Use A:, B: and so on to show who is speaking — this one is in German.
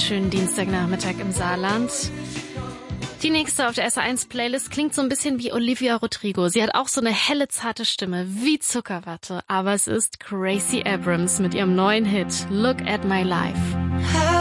A: schönen Dienstagnachmittag im Saarland. Die nächste auf der SR1-Playlist klingt so ein bisschen wie Olivia Rodrigo. Sie hat auch so eine helle, zarte Stimme, wie Zuckerwatte. Aber es ist Gracie Abrams mit ihrem neuen Hit Look at My Life.